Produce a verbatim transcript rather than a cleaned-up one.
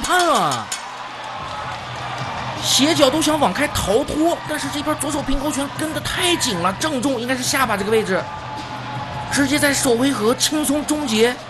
判啊！斜角都想往开逃脱，但是这边左手平勾拳跟得太紧了，正中应该是下巴这个位置，直接在首回合轻松终结。